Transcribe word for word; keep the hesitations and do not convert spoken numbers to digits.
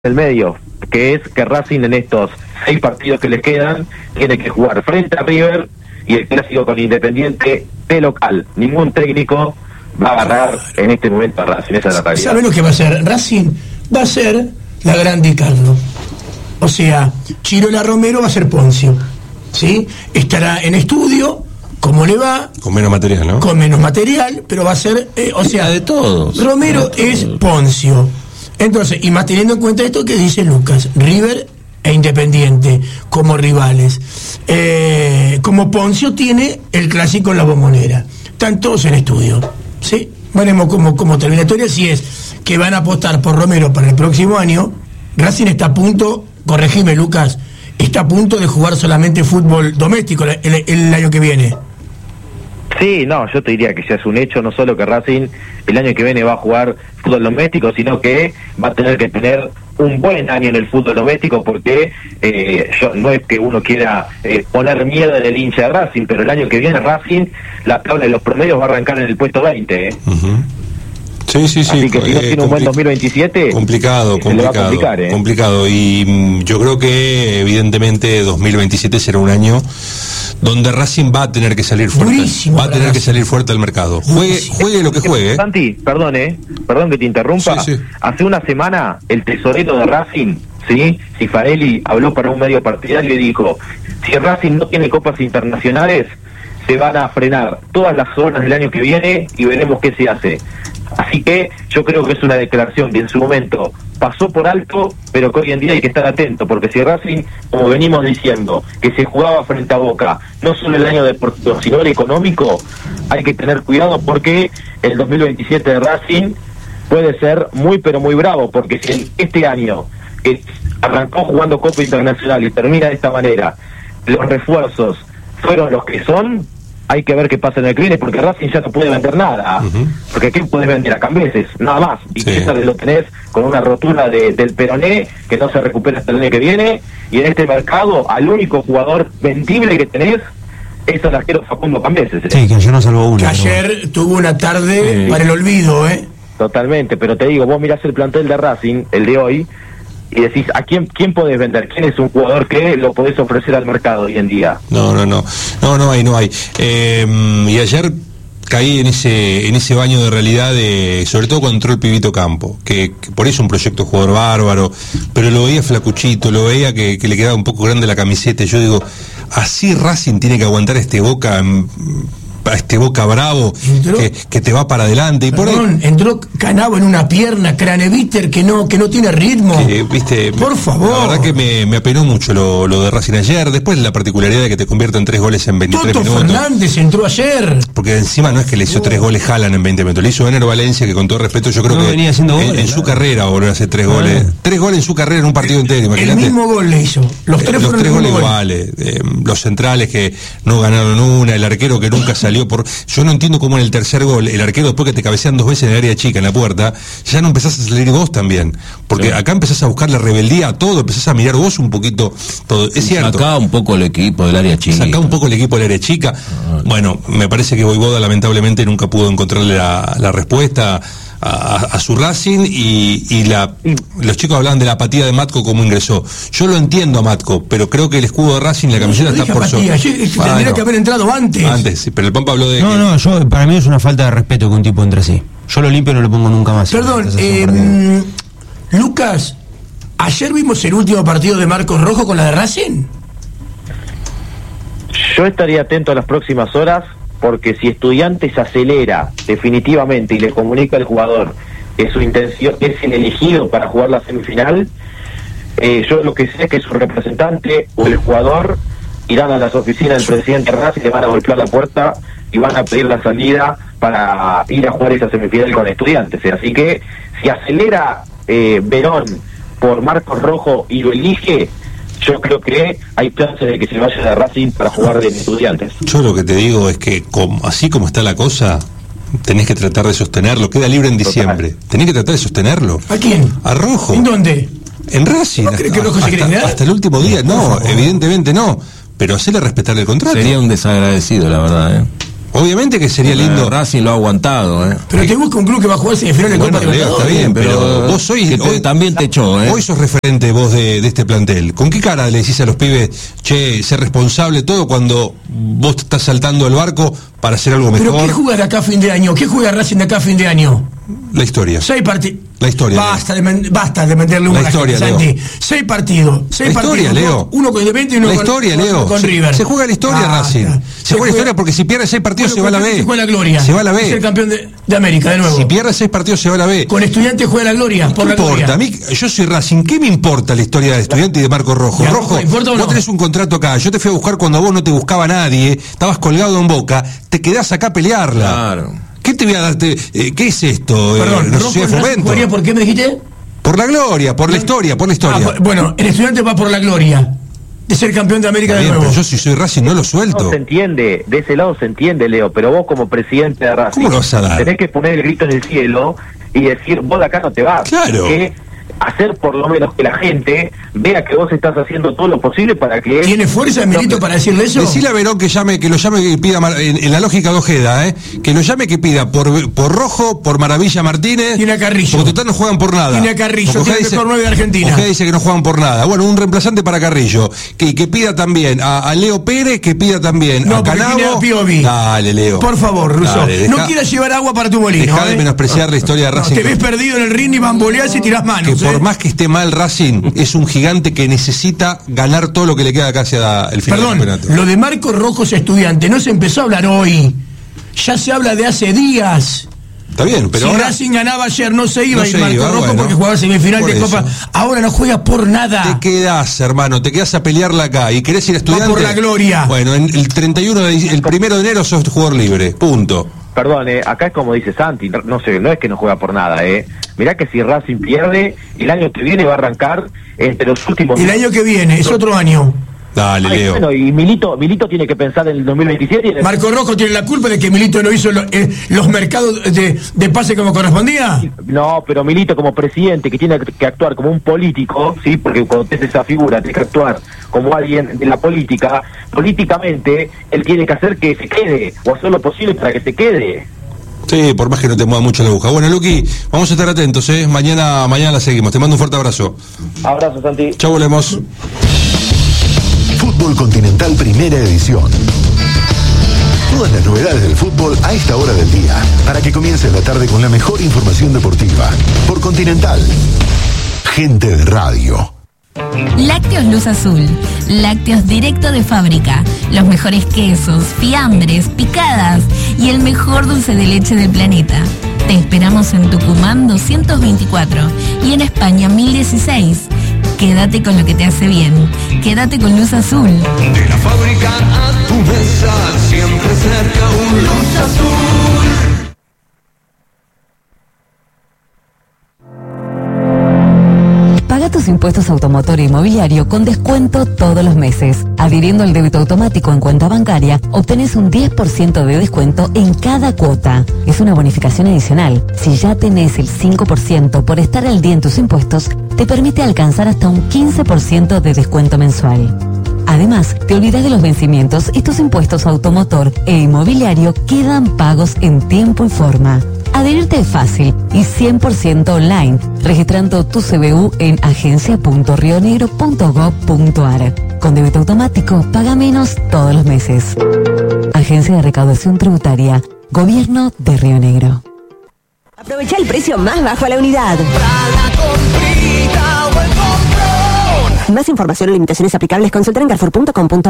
el medio, que es que Racing en estos seis partidos que les quedan tiene que jugar frente a River y el clásico con Independiente de local. Ningún técnico va a agarrar en este momento a Racing, esa es la realidad. ¿Sabe lo que va a hacer? Racing va a ser la gran Di Carlo. O sea, Chirola Romero va a ser Poncio, ¿sí? Estará en estudio, ¿cómo le va? Con menos material, ¿no? Con menos material, pero va a ser, eh, o sea, de todos. Romero de todos. es Poncio. Entonces, y más teniendo en cuenta esto que dice Lucas, River e Independiente como rivales. Eh, como Poncio tiene el clásico en la Bombonera. Están todos en estudio, ¿sí? Veremos cómo, cómo termina la historia. Si es que van a apostar por Romero para el próximo año, Racing está a punto, corregime Lucas, está a punto de jugar solamente fútbol doméstico el, el, el año que viene. Sí, no, yo te diría que ya es un hecho, no solo que Racing el año que viene va a jugar fútbol doméstico, sino que va a tener que tener un buen año en el fútbol doméstico, porque eh, yo, no es que uno quiera eh, poner miedo en el hincha de Racing, pero el año que viene Racing, la tabla de los promedios va a arrancar en el puesto veinte, ¿eh? Uh-huh. Sí, sí, sí. Así que si no eh, tiene un buen dos mil veintisiete, complicado, se le va a complicado, complicar, ¿eh? complicado. Y mm, yo creo que evidentemente dos mil veintisiete será un año donde Racing va a tener que salir fuerte. Buenísimo, va a tener Racing. que salir fuerte al mercado. Juegue, juegue lo que juegue. Santi, perdón, eh, perdón que te interrumpa. Sí, sí. Hace una semana el tesorero de Racing, ¿sí? Cifarelli habló para un medio partidario y dijo: si Racing no tiene copas internacionales, se van a frenar todas las zonas del año que viene y veremos qué se hace. Así que yo creo que es una declaración que en su momento pasó por alto, pero que hoy en día hay que estar atento, porque si Racing, como venimos diciendo, que se jugaba frente a Boca, no solo el año deportivo, sino el económico, hay que tener cuidado, porque el dos mil veintisiete de Racing puede ser muy pero muy bravo, porque si este año, que arrancó jugando Copa Internacional y termina de esta manera, los refuerzos fueron los que son, hay que ver qué pasa en el que viene, porque Racing ya no puede vender nada. Uh-huh. Porque ¿qué puedes vender? A Cambeses, nada más. Y sí. Esa lo tenés con una rotura de, del peroné que no se recupera hasta el año que viene. Y en este mercado, al único jugador vendible que tenés es el arquero Facundo Cambeses, ¿eh? Sí, que ayer no salvó uno. Que ayer ¿no? tuvo una tarde sí. para el olvido, ¿eh? Totalmente, pero te digo, vos mirás el plantel de Racing, el de hoy, y decís, ¿a quién quién podés vender? ¿Quién es un jugador que lo podés ofrecer al mercado hoy en día? No, no, no, no, no hay, no hay. Eh, y ayer caí en ese en ese baño de realidad, de, sobre todo cuando entró el Pibito Campo, que, que por eso un proyecto jugador bárbaro, pero lo veía flacuchito, lo veía que, que le quedaba un poco grande la camiseta, y yo digo, así Racing tiene que aguantar este Boca... En, a este Boca bravo que, que te va para adelante y Perdón, por ahí entró Canavo en una pierna, Craneviter que no que no tiene ritmo, que, viste, por favor. La verdad que me, me apenó mucho lo, lo de Racing ayer. Después la particularidad de que te convierta en tres goles en veintitrés Toto minutos. Fernández entró ayer, porque encima no es que le hizo oh. tres goles Haaland en veinte minutos, le hizo Ener Valencia, que con todo respeto yo creo no que venía haciendo en, goles, en su claro. carrera volvió a hacer tres ah. goles tres goles en su carrera en un partido entero, imagínate. El mismo gol le hizo, los tres, eh, los tres goles gol. iguales, eh, los centrales que no ganaron una, el arquero que nunca salió por... Yo no entiendo cómo en el tercer gol, el arquero después que te cabecean dos veces en el área chica, en la puerta, ya no empezás a salir vos también, porque sí. acá empezás a buscar la rebeldía a todo, empezás a mirar vos un poquito todo, es cierto. Sacá un poco el equipo del área chica. Sacá un poco el equipo del área chica. Ah. Bueno, me parece que Voivoda lamentablemente nunca pudo encontrarle la, la respuesta a, a su Racing, y, y la los chicos hablaban de la apatía de Matco como ingresó. Yo lo entiendo a Matco, pero creo que el escudo de Racing, la camiseta no está por sobre. Tendría ah, no. que haber entrado antes. Antes, sí, pero el Pampa habló de... No, que... no, yo, para mí es una falta de respeto que un tipo entre así. Yo lo limpio y no lo pongo nunca más. Perdón, eh, Lucas, ayer vimos el último partido de Marcos Rojo con la de Racing. Yo estaría atento a las próximas horas, porque si Estudiantes acelera definitivamente y le comunica al jugador que su intención es el elegido para jugar la semifinal, eh, yo lo que sé es que su representante o el jugador irán a las oficinas del presidente Racing, le van a golpear la puerta y van a pedir la salida para ir a jugar esa semifinal con Estudiantes. Así que si acelera eh, Verón por Marcos Rojo y lo elige, yo creo que hay chances de que se vaya de Racing para jugar de Estudiantes. Yo lo que te digo es que como, así como está la cosa, tenés que tratar de sostenerlo. Queda libre en diciembre. Total. Tenés que tratar de sostenerlo. ¿A quién? A Rojo. ¿En dónde? En Racing. ¿No crees que Rojo se quiere quedar? Hasta el último día. No, evidentemente no. Pero hacerle respetar el contrato. Sería un desagradecido, la verdad, ¿eh? Obviamente que sería lindo. Eh, Racing lo ha aguantado, ¿eh? Pero te busca un club que va a jugar semifinal de Bueno, Copa Leo, está Libertadores. bien, pero vos sois que te- hoy- también te echó, ¿eh? Hoy sos referente vos de, de este plantel. ¿Con qué cara le decís a los pibes, che, ser responsable todo cuando vos te estás saltando el barco para hacer algo ¿Pero mejor? qué juega de acá a fin de año? ¿Qué juega Racing de acá a fin de año? La historia. Seis partidos. La historia, Basta de, men- basta de meterle un La historia, Leo. Seis partidos. Seis La historia, partidos. Leo. Uno con Independiente y uno La con, historia, con- Leo. con Se- River. Se juega la historia, Basta. Racing. Se, juega la historia porque si pierde seis partidos Bueno, se va a la con B. Se juega la gloria. Se va a la Es el B. campeón de, de América, de nuevo. Si pierde seis partidos se va a la B. Con Estudiantes juega la gloria. ¿Qué Por la importa? gloria. A mí, yo soy Racing, ¿qué me importa la historia de Estudiante y de Marco Rojo? ¿Y a Rojo, Rojo importa o vos no? tenés un contrato acá, yo te fui a buscar cuando a vos no te buscaba nadie, estabas colgado en Boca, te quedás acá a pelearla. Claro. ¿Qué te voy a darte? Eh, ¿Qué es esto? Perdón, Eh, ¿la Rojo sociedad de en Racing fomento? jugaría, ¿por qué me dijiste? Por la gloria, por la historia, por la historia. Ah, bueno, el Estudiante va por la gloria de ser campeón de América Está de bien, nuevo. pero yo si soy Racing no lo suelto. No se entiende, de ese lado se entiende, Leo, pero vos como presidente de Racing ¿Cómo lo vas a dar? tenés que poner el grito en el cielo y decir, vos de acá no te vas. Claro. Que hacer por lo menos que la gente vea que vos estás haciendo todo lo posible para que... ¿Tiene fuerza Milito para decirle eso? Decile a Verón que llame, que lo llame y pida Mar- en, en la lógica de Ojeda, ¿eh? Que lo llame que pida por, por Rojo, por Maravilla Martínez. Tiene a Carrillo. Porque total no juegan por nada. Tiene a Carrillo, Porque tiene Ojeda el mejor nueve de Argentina. Ojeda dice que no juegan por nada. Bueno, un reemplazante para Carrillo. Que, que pida también a, a Leo Pérez, que pida también No, a porque tiene Canavo. a Piovi. Dale, Leo. Por favor, Russo. Dale, no deja- quieras llevar agua para tu molino. Dejá de ¿eh? menospreciar la historia de No, Racing. te ves perdido en el ring y bamboleás y tirás manos. Que por ¿eh? más que esté mal Racing, es un gigante que necesita ganar todo lo que le queda acá hacia el final Perdón, del campeonato. lo de Marcos Rojos Estudiante no se empezó a hablar hoy. Ya se habla de hace días. Está bien, pero si ahora Racing ganaba ayer no se iba No a ir se Marcos iba, Rojo bueno. porque jugaba semifinal Por de eso. Copa. Ahora no juega por nada. te quedás, hermano, te quedás a pelearla acá y querés ir a Estudiante. por la gloria. Bueno, en el treinta y uno de, dic- el primero de enero sos jugador libre, punto. Perdón, eh, acá es como dice Santi, no, no sé, no es que no juega por nada, eh. Mirá que si Racing pierde, el año que viene va a arrancar entre los últimos... El año que viene, es otro año. Dale, Ay, Leo. bueno, y Milito, Milito tiene que pensar en el dos mil veintisiete y en el... Marco Rojo tiene la culpa de que Milito no hizo lo- eh, los mercados de, de pase como correspondía. No, pero Milito como presidente que tiene que actuar como un político, sí, porque cuando tenés esa figura tienes que actuar como alguien de la política, políticamente él tiene que hacer que se quede, o hacer lo posible para que se quede. Sí, por más que no te mueva mucho la aguja. Bueno, Luqui, vamos a estar atentos, ¿eh? Mañana, mañana la seguimos. Te mando un fuerte abrazo. Abrazo, Santi. Chau, volvemos. Fútbol Continental Primera Edición. Todas las novedades del fútbol a esta hora del día, para que comience la tarde con la mejor información deportiva. Por Continental. Gente de radio. Lácteos Luz Azul, lácteos directo de fábrica, los mejores quesos, fiambres, picadas y el mejor dulce de leche del planeta. Te esperamos en Tucumán doscientos veinticuatro y en España mil dieciséis. Quédate con lo que te hace bien. Quédate con Luz Azul. De la fábrica a tu mesa, siempre cerca un Luz Azul. Paga tus impuestos automotor e inmobiliario con descuento todos los meses. Adhiriendo al débito automático en cuenta bancaria, obtenés un diez por ciento de descuento en cada cuota. Es una bonificación adicional. Si ya tenés el cinco por ciento por estar al día en tus impuestos, te permite alcanzar hasta un quince por ciento de descuento mensual. Además, te olvidas de los vencimientos y tus impuestos automotor e inmobiliario quedan pagos en tiempo y forma. Adherirte es fácil y cien por ciento online, registrando tu C B U en agencia punto rionegro punto gob punto ar. Con débito automático, paga menos todos los meses. Agencia de Recaudación Tributaria, Gobierno de Río Negro. Aprovecha el precio más bajo a la unidad. Más información o limitaciones aplicables, consulta en carrefour punto com punto ar.